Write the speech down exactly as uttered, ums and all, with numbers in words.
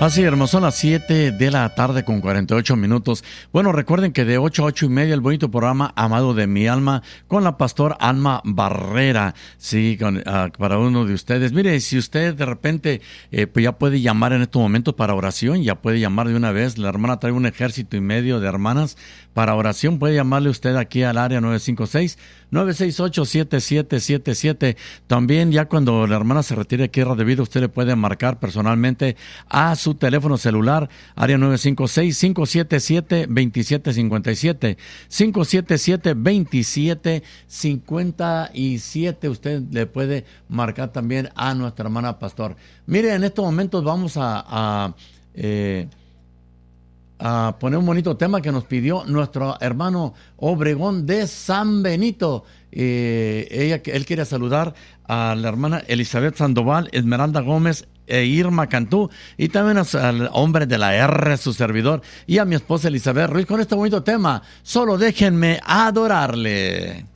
Así, hermanos, son las siete de la tarde con cuarenta y ocho minutos. Bueno, recuerden que de ocho a ocho y media el bonito programa Amado de mi Alma con la pastor Alma Barrera, sí, con, uh, para uno de ustedes. Mire, si usted de repente eh, pues ya puede llamar en estos momentos para oración, ya puede llamar de una vez. La hermana trae un ejército y medio de hermanas para oración. Puede llamarle usted aquí al área nueve cinco seis, nueve seis ocho, siete siete siete siete. También ya cuando la hermana se retire aquí de vida, usted le puede marcar personalmente a su teléfono celular, área nueve cinco seis, cinco siete siete, dos siete cinco siete, cinco siete siete, dos siete cinco siete. Usted le puede marcar también a nuestra hermana pastor. Mire, en estos momentos vamos a, a, eh, a poner un bonito tema que nos pidió nuestro hermano Obregón de San Benito. Eh, ella, él quiere saludar a la hermana Elizabeth Sandoval, Esmeralda Gómez e Irma Cantú, y también al hombre de la R, su servidor, y a mi esposa Elizabeth Ruiz con este bonito tema, Solo déjenme adorarle.